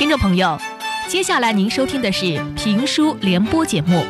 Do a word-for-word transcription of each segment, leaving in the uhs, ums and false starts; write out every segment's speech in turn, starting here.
听众朋友，接下来您收听的是评书联播节目。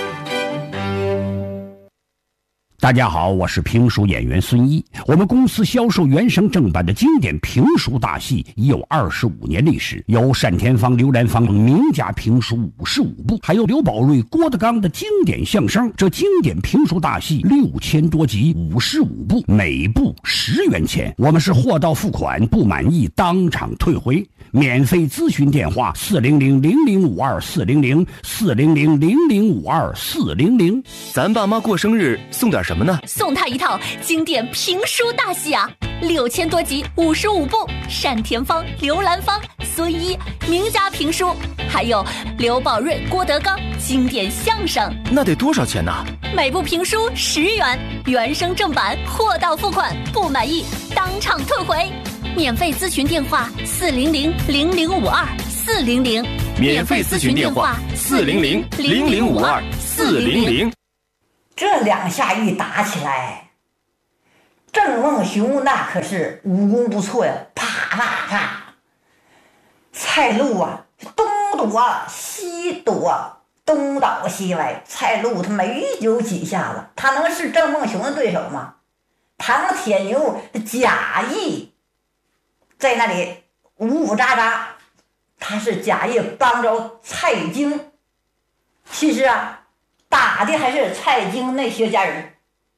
大家好，我是评书演员孙一。我们公司销售原声正版的经典评书大戏已有二十五年历史，有单田芳、刘兰芳名家评书五十五部，还有刘宝瑞、郭德纲的经典相声。这经典评书大戏六千多集，五十五部，每部十元钱。我们是货到付款，不满意当场退回。免费咨询电话：四零零零零五二四零零四零零零零五二四零零。 咱爸妈过生日送点什么呢？ 送他一套经典评书大戏啊，六千多集，五十五部，单田芳、刘兰芳、孙一名家评书，还有刘宝瑞、郭德纲经典相声。 那得多少钱呢？ 每部评书十元，原声正版，货到付款，不满意当场退回。免费咨询电话：四零零零零五二四零零。 免费咨询电话：四零零零零五二四零零。 这两下一打起来，郑梦熊那可是武功不错呀，啪啪啪！蔡路啊，东躲西躲，东倒西歪。蔡路他没有几下子，他能是郑梦熊的对手吗？唐铁牛假意在那里呜呜喳喳，他是假意帮着蔡京。其实啊，打的还是蔡京那些家人。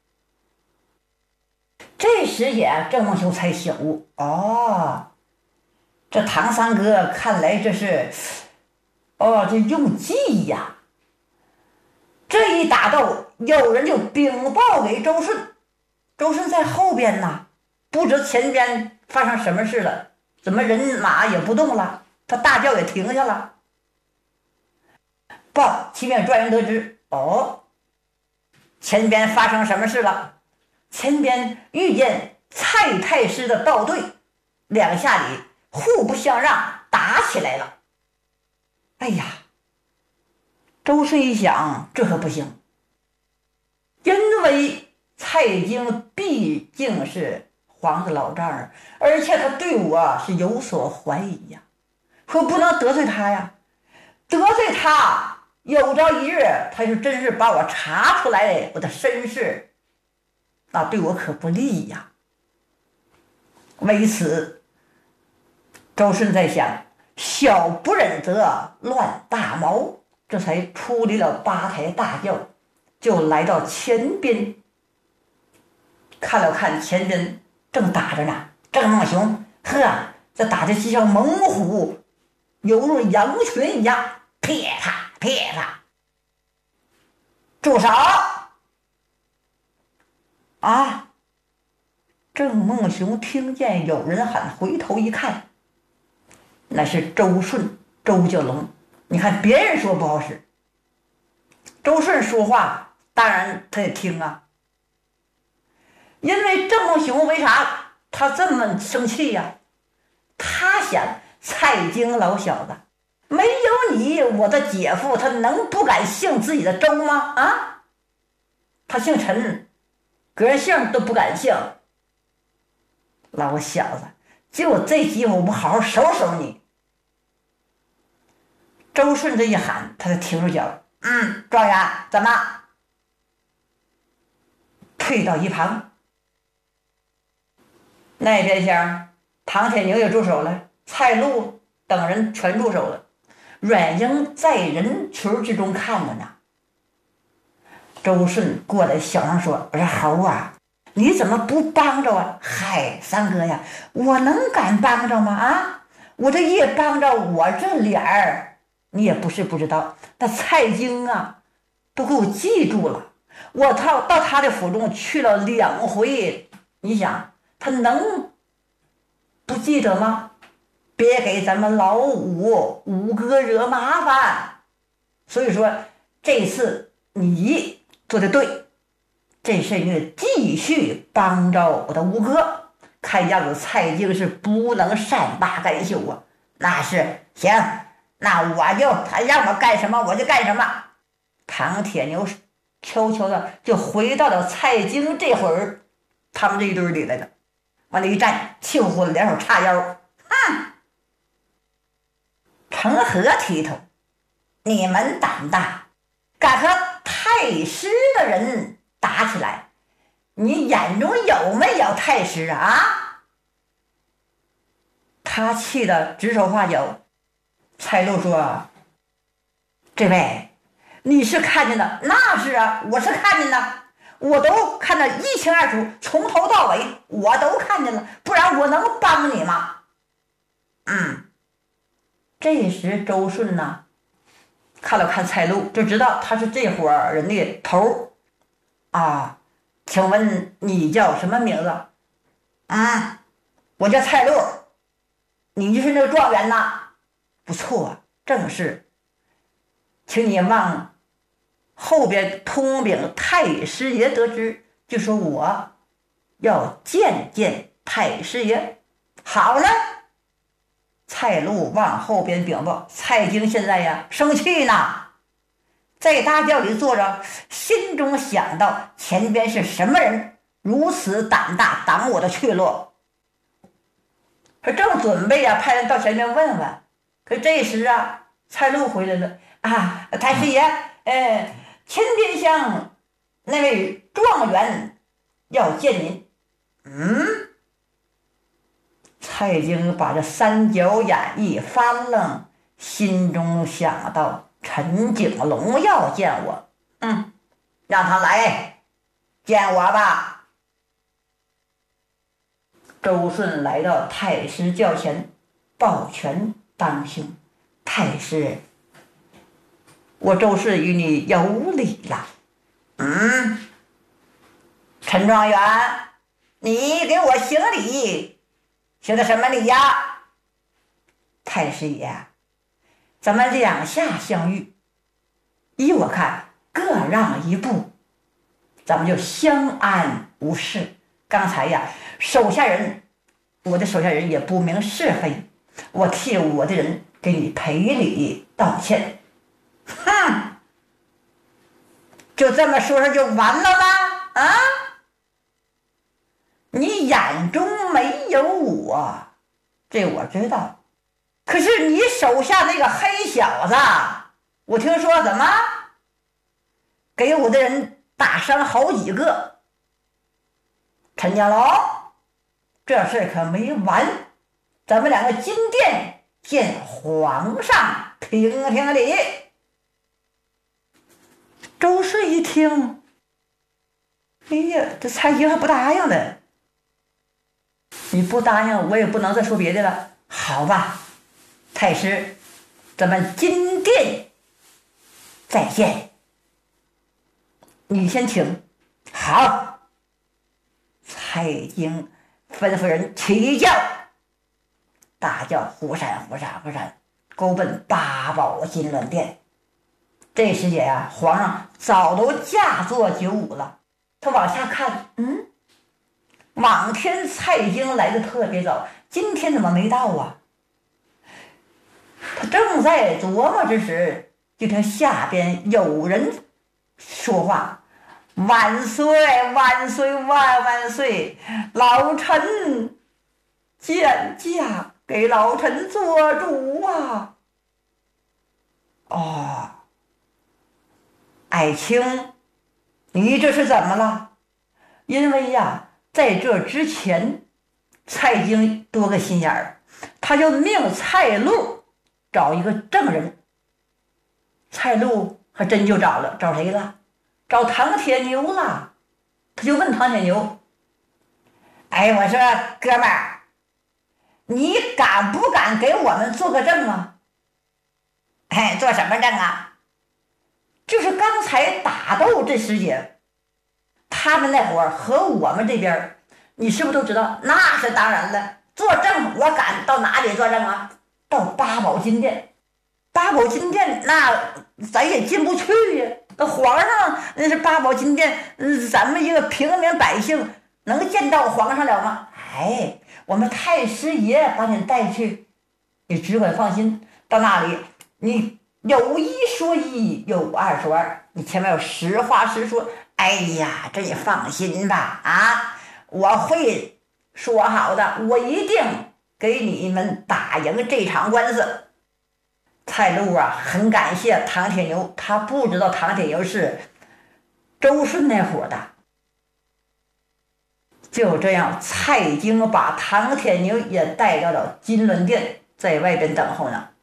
这时也郑梦熊才醒悟，哦，这唐三哥看来这是，哦，这用计呀。这一打斗，有人就禀报给周顺，周顺在后边呢，不知前边发生什么事了，怎么人马也不动了，他大叫也停下了。报七面专员得知，哦，前边发生什么事了？前边遇见蔡太师的道队，两下里互不相让，打起来了。哎呀，周顺一想，这可不行，因为蔡京毕竟是皇子老丈人，而且他对我是有所怀疑呀，可不能得罪他呀，得罪他有朝一日他就真是把我查出来我的身世，那对我可不利呀。为此，周顺在想，小不忍则乱大谋，这才出离了八抬大轿，就来到前边，看了看前边正打着呢。郑梦熊呵，这打的就像猛虎犹如羊群一样，撇啪撇啪。住手！啊！郑梦熊听见有人喊，回头一看，那是周顺、周九龙。你看别人说不好使，周顺说话当然他也听啊。因为郑梦熊为啥他这么生气呀、啊？他想，蔡京老小子没有你，我的姐夫他能不敢姓自己的周吗？啊，他姓陈，个人姓都不敢姓。老小子，就这机会我们好好收拾你。周顺这一喊，他就停住脚。嗯，状元怎么？退到一旁。那边厢，唐铁牛也住手了，蔡路等人全住手了。阮英在人群之中看着呢。周顺过来小声说：“我说猴啊，你怎么不帮着啊？”嗨，三哥呀，我能敢帮着吗？啊，我这一帮着，我这脸儿你也不是不知道。那蔡京啊，都给我记住了。我到到他的府中去了两回，你想他能不记得吗？别给咱们老五五哥惹麻烦。所以说这次你做的对，这事你得继续帮着我的五哥，看样子蔡京是不能善罢甘休啊。那是行，那我就他让我干什么我就干什么。唐铁牛悄悄的就回到了蔡京这会儿他们这一堆里来了，往那一站，气呼呼的两手叉腰，哼！ 成何体统？你们胆大，敢和太师的人打起来，你眼中有没有太师啊？他气得指手画脚。蔡路说：“这位，你是看见的？那是啊，我是看见的，我都看得一清二楚，从头到尾我都看见了，不然我能帮你吗？”嗯，这时周顺呢，看了看蔡路，就知道他是这伙人的头啊。请问你叫什么名字？啊，我叫蔡路。你就是那个状元呐？不错，正是。请你往后边通禀太师爷得知，就说我要见见太师爷。好了，蔡路往后边禀报。蔡京现在呀生气呢，在大轿里坐着，心中想到前边是什么人如此胆大挡我的去路。他正准备啊派人到前面问问，可这时啊蔡路回来了。啊，太师爷，呃，前边厢那位状元要见您。嗯，蔡京把这三角眼一翻楞，心中想到陈景龙要见我，嗯，让他来见我吧。周顺来到太师轿前，抱拳当兄：“太师，我周氏与你有礼了。”嗯，陈状元，你给我行礼，行的什么礼呀？太师爷，咱们两下相遇，依我看各让一步，咱们就相安无事。刚才呀手下人，我的手下人也不明是非，我替我的人给你赔礼道歉。哼，就这么说说就完了吗？啊，你眼中没有我，这我知道，可是你手下那个黑小子，我听说怎么给我的人打伤好几个。陈家龙，这事可没完，咱们两个金殿见皇上评评理。周顺一听，哎呀，这蔡京还不答应的。你不答应，我也不能再说别的了。好吧，太师，咱们金殿再见。你先请。好。蔡京吩咐人起轿，大轿忽闪忽闪忽闪，勾奔八宝金銮殿。这时节呀、啊，皇上早都驾坐九五了。他往下看，嗯，往天蔡京来的特别早，今天怎么没到啊？他正在琢磨之时，就听下边有人说话：“万岁万岁万万岁！老臣见驾，给老臣做主啊！”哦，爱卿，你这是怎么了？因为呀，在这之前，蔡京多个心眼儿，他就命蔡路找一个证人。蔡路还真就找了，找谁了？找唐铁牛了。他就问唐铁牛：“哎，我说哥们儿，你敢不敢给我们做个证啊？”“哎，做什么证啊？”“就是刚才打斗这时节，他们那伙儿和我们这边，你是不是都知道？”“那是当然了，做证我敢到哪里做证啊？到八宝金殿。八宝金殿那咱也进不去呀。那皇上那是八宝金殿，嗯，咱们一个平民百姓能见到皇上了吗？哎，我们太师爷把你带去，你只管放心，到那里你有一说一，有二说二，你前面有实话实说。哎呀，这你放心吧，啊，我会说好的，我一定给你们打赢这场官司。” 蔡禄啊，很感谢唐铁牛，他不知道唐铁牛是周顺那伙的。就这样，蔡京把唐铁牛也带到了金銮殿，在外边等候呢。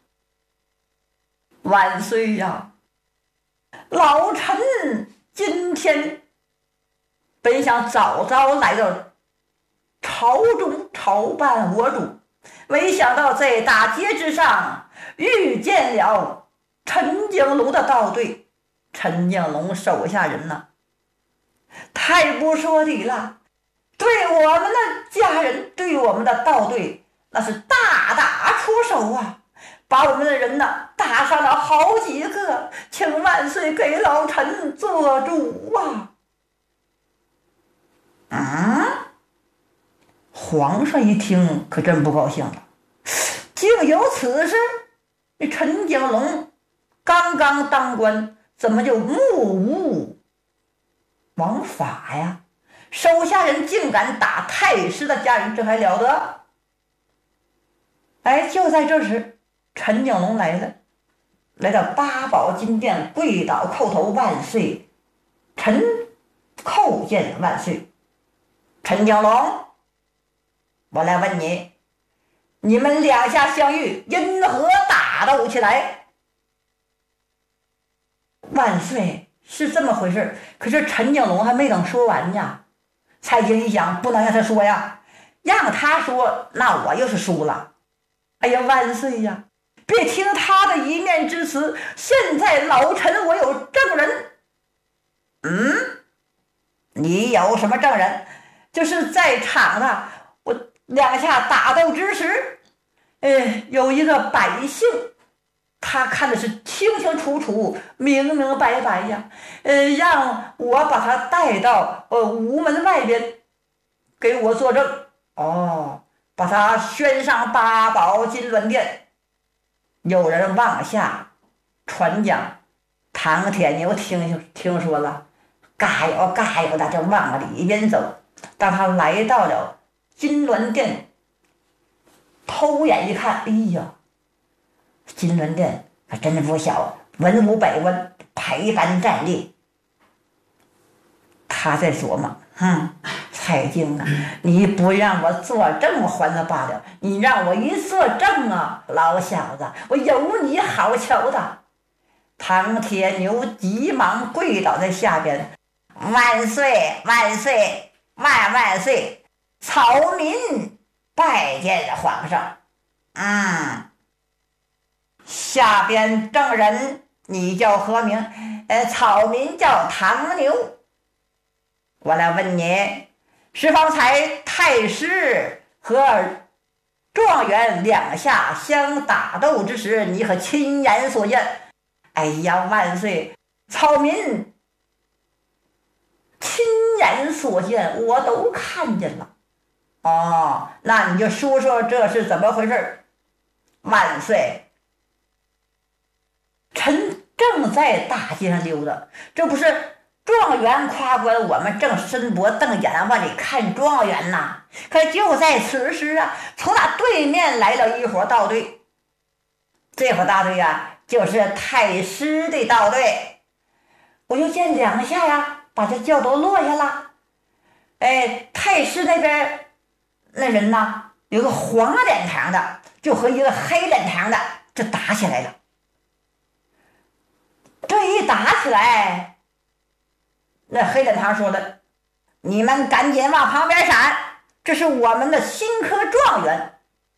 万岁呀！老臣今天本想早早来到朝中朝办我主，没想到在大街之上遇见了陈景龙的道队。陈景龙手下人呐、啊，太不说理了，对我们的家人，对我们的道队，那是大打出手啊，把我们的人呢打伤了好几个，请万岁给老臣做主啊！啊！皇上一听可真不高兴了，竟有此事！这陈景龙刚刚当官，怎么就目无王法呀？手下人竟敢打太师的家人，这还了得？哎，就在这时，陈景龙来了，来到八宝金殿，跪倒叩头，万岁！臣叩见万岁！陈景龙，我来问你，你们两下相遇，因何打斗起来？万岁，是这么回事。可是陈景龙还没等说完呀。蔡京一想，不能让他说呀，让他说，那我又是输了。哎呀，万岁呀！别听他的一面之词，现在老臣我有证人。嗯，你有什么证人？就是在场的，我两下打斗之时，呃，有一个百姓，他看的是清清楚楚、明明白白呀，呃，让我把他带到呃午门外边，给我作证。哦，把他宣上八宝金銮殿。有人往下传讲，唐铁牛听听说了，嘎悠嘎悠的就往里边走。当他来到了金銮殿，偷眼一看，哎呀，金銮殿还真不小，文武百官排班站立。他在琢磨，哼，蔡京啊，你不让我作证还了罢了，你让我一作证啊，老小子，我有你好瞧的。唐铁牛急忙跪倒在下边，万岁万岁万万岁，草民拜见皇上。嗯，下边证人你叫何名？呃，草民叫唐牛。我来问你，是方才太师和状元两下相打斗之时，你可亲眼所见？哎呀，万岁，草民亲眼所见，我都看见了。哦，那你就说说这是怎么回事？万岁，臣正在大街上溜达，这不是状元夸官，我们正伸脖瞪眼往里看状元呐。可就在此时啊，从那对面来了一伙道队。这伙大队啊，就是太师的道队。我就见两下呀，把这轿都落下了。哎，太师那边那人呐，有个黄脸膛的，就和一个黑脸膛的就打起来了。这一打起来，那黑脸膛说的：“你们赶紧往旁边闪，这是我们的新科状元。”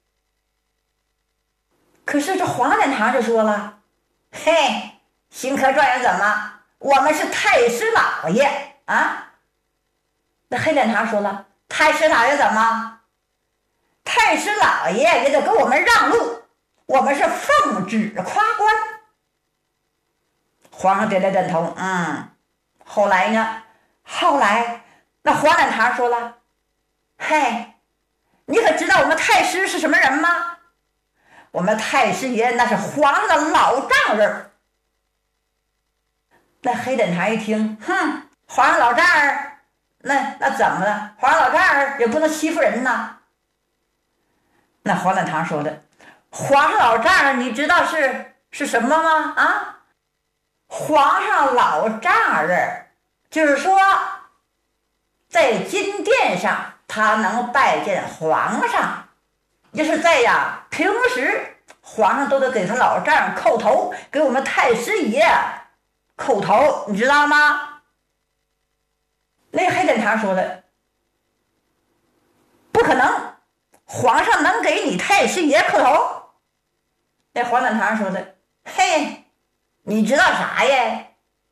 可是这黄脸膛就说了：“嘿，新科状元怎么？我们是太师老爷啊！”那黑脸膛说了：“太师老爷怎么？太师老爷也得给我们让路，我们是奉旨夸官。”皇上点了点头，嗯。后来呢？后来那黄脸膛说了：“嘿，你可知道我们太师是什么人吗？我们太师爷那是皇上的老丈人。”那黑脸膛一听，哼，皇上老丈人，那那怎么了？皇上老丈人也不能欺负人呐。那黄脸膛说的：“皇上老丈人，你知道是是什么吗？啊，皇上老丈人，就是说在金殿上他能拜见皇上，要是在呀平时皇上都得给他老丈人叩头，给我们太师爷叩头，你知道吗？那黑脸堂说的不可能，皇上能给你太师爷叩头？那黄脸堂说的，嘿，你知道啥呀？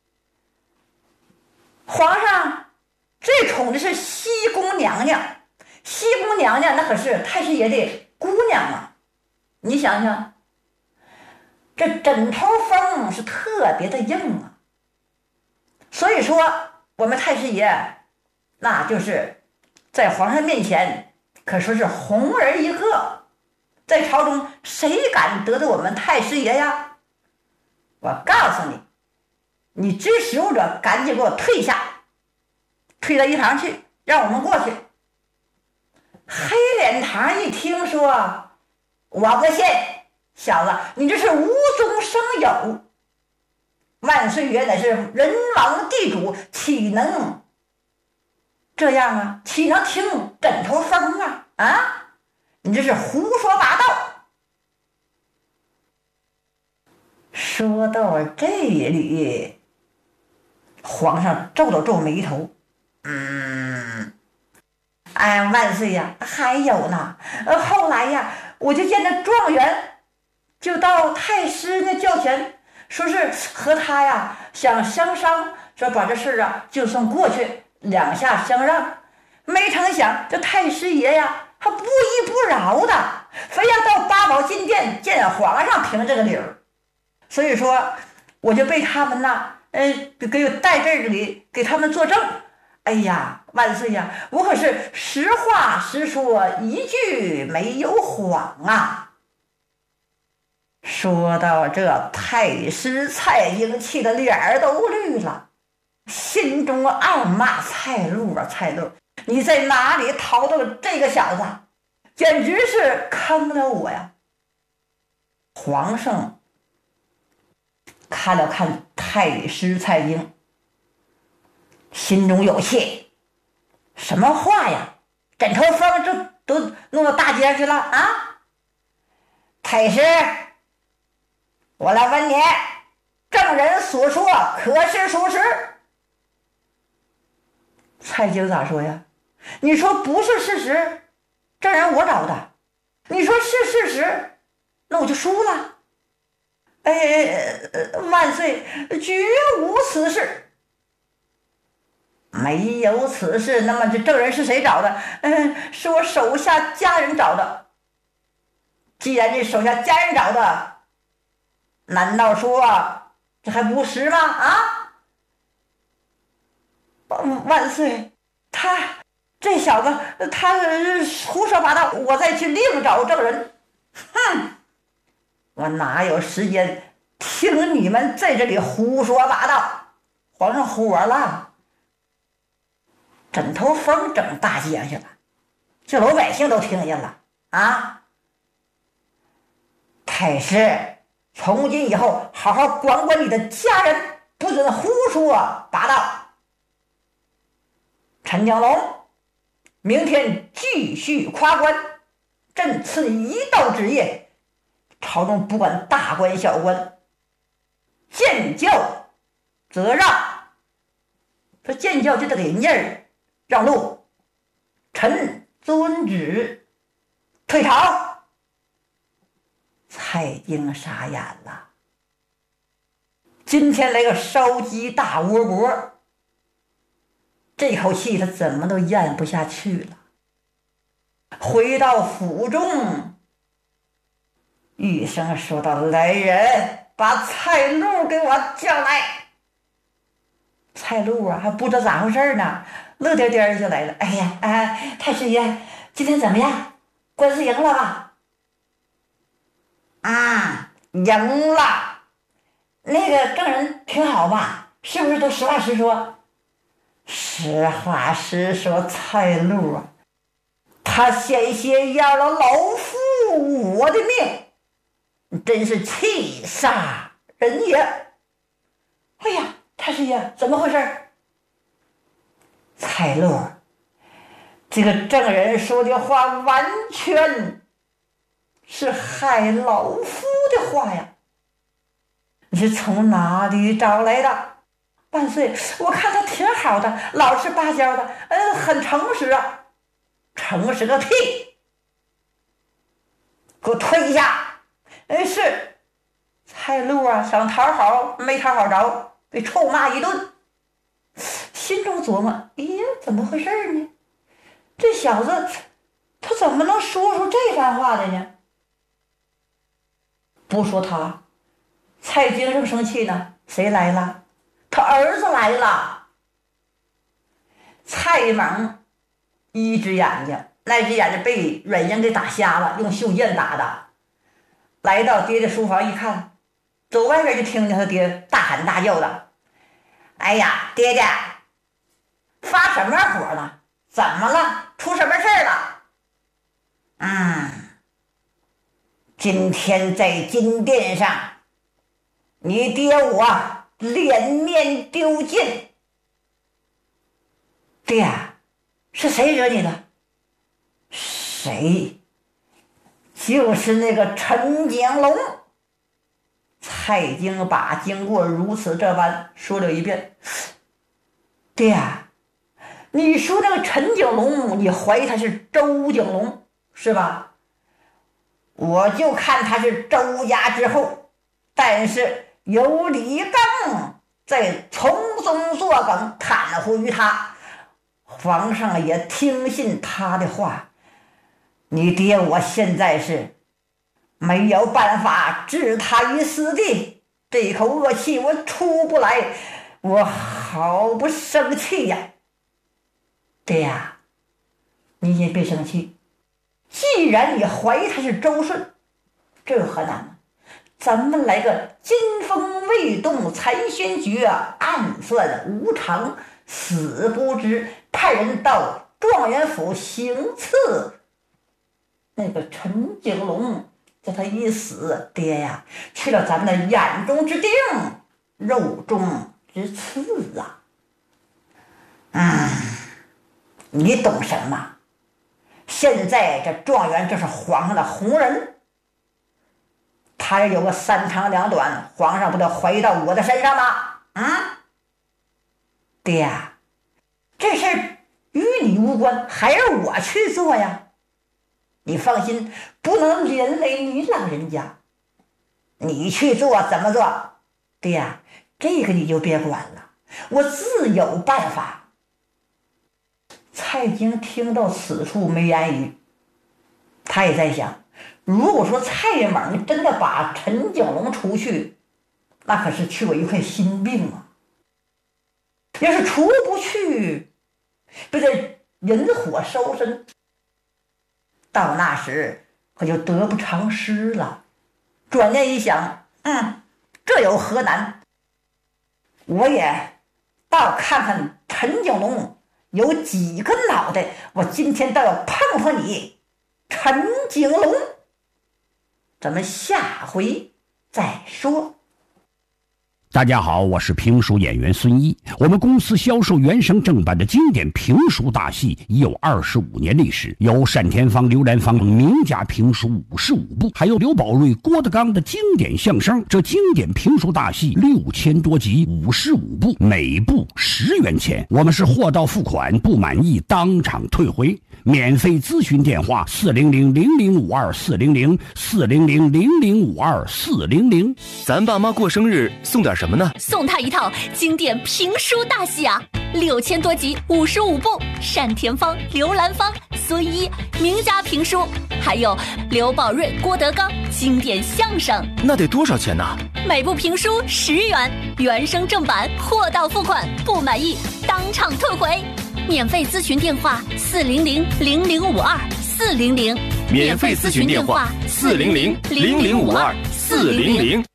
皇上最宠的是西宫娘娘，西宫娘娘那可是太师爷的姑娘啊！你想想，这枕头风是特别的硬啊，所以说我们太师爷那就是在皇上面前可说是红人一个，在朝中谁敢得罪我们太师爷呀？我告诉你，你知时务者赶紧给我退下，退到一旁去，让我们过去。黑脸堂一听说，我不信，小子，你这是无中生有，万岁爷乃是人王地主，岂能这样啊？岂能听枕头风啊？啊，你这是胡说八道。说到这里，皇上皱了皱眉头，嗯，哎，万岁呀，还有呢，呃，后来呀，我就见那状元就到太师那轿前，说是和他呀想相商，说把这事啊就算过去，两下相让。没成想这太师爷呀他不依不饶的，非要到八宝金殿见皇上评这个理儿。所以说我就被他们呐嗯、呃，给我带这里给他们作证。哎呀，万岁呀，我可是实话实说，一句没有谎啊。说到这，太师蔡英气的脸儿都绿了，心中暗骂蔡路啊，蔡路，你在哪里淘到这个小子，简直是坑了我呀。皇上看了看太师蔡英，心中有气，什么话呀？枕头风这都弄到大街上去了啊！太师，我来问你，证人所说可是属实？蔡京咋说呀？你说不是事实，证人我找的；你说是事实，那我就输了。哎，万岁，绝无此事。没有此事，那么这证人是谁找的？嗯，是我手下家人找的。既然这手下家人找的，难道说这还不实吗？啊！万岁，他这小子他胡说八道，我再去另找证人。哼！我哪有时间听你们在这里胡说八道？皇上火了，枕头风整大街上去了，这老百姓都听见了啊！太师，从今以后好好管管你的家人，不准胡说八道。陈江龙，明天继续夸官，朕赐你一道旨意，朝中不管大官小官，见教则让。说见教就得给人家让路，臣遵旨，退朝。蔡京傻眼了，今天来个烧鸡大窝脖，这口气他怎么都咽不下去了。回到府中，玉生说道：“来人，把蔡路给我叫来。”蔡路啊，还不知道咋回事呢，乐颠颠就来了。哎呀，哎，太师爷，今天怎么样？官司赢了吧？啊，赢了。那个证人挺好吧？是不是都实话实说？实话实说，蔡路啊，他险些要了老夫我的命。 真是气煞人也。哎呀，太师爷，怎么回事？蔡乐，这个证人说的话完全是害老夫的话呀！你是从哪里找来的？万岁，我看他挺好的，老实巴交的，嗯，很诚实啊。诚实个屁！给我退下！哎，是蔡路啊，想讨好没讨好着，被臭骂一顿。心中琢磨：哎呀，怎么回事呢？这小子他怎么能说出这番话的呢？不说他，蔡京正生气呢。谁来了？他儿子来了。蔡猛一只眼睛，那只眼睛被软银给打瞎了，用袖箭打的。来到爹的书房一看，走外边就听见他爹大喊大叫的：“哎呀，爹爹，发什么火了？怎么了？出什么事了？”嗯，今天在金殿上，你爹我脸面丢尽。爹，是谁惹你的？谁？就是那个陈景龙。蔡京把经过如此这般说了一遍。爹，你说那个陈景龙，你怀疑他是周景龙是吧？我就看他是周家之后，但是有李刚在从中作梗，袒护于他，皇上也听信他的话。你爹我现在是没有办法置他于死地，这口恶气我出不来，我好不生气呀！爹呀，你也别生气，既然你怀疑他是周顺，这何难呢？咱们来个金风未动残轩诀，暗算无常死不知，派人到状元府行刺那个陈景龙，叫他一死，爹呀，去了咱们的眼中之钉，肉中之刺啊！嗯，你懂什么？现在这状元就是皇上的红人，他有个三长两短，皇上不得怀疑到我的身上吗？啊，爹呀，这事与你无关，还是我去做呀。你放心，不能连累你老人家。你去做怎么做？爹呀，这个你就别管了，我自有办法。蔡京听到此处没言语，他也在想，如果说蔡猛真的把陈景龙除去，那可是去我一块心病啊。要是除不去，不得引火烧身，到那时可就得不偿失了。转念一想，嗯，这有何难？我也倒看看陈景龙有几个脑袋，我今天倒要碰碰你陈景龙。咱们下回再说。 大家好，我是评书演员孙一。我们公司销售原声正版的经典评书大戏已有二十五年历史，有单田芳、刘兰芳等名家评书五十五部，还有刘宝瑞、郭德纲的经典相声。这经典评书大戏六千多集，五十五部，每部十元钱。我们是货到付款，不满意当场退回。免费咨询电话：四零零零零五二四零零四零零零零五二四零零。 咱爸妈过生日送点什么呢？ 送他一套经典评书大戏啊，六千多集，五十五部，单田芳、刘兰芳、孙一名家评书，还有刘宝瑞、郭德纲经典相声。 那得多少钱呢？ 每部评书十元，原声正版，货到付款，不满意当场退回。免费咨询电话：四零零零零五二四零零。 免费咨询电话：四零零零零五二四零零。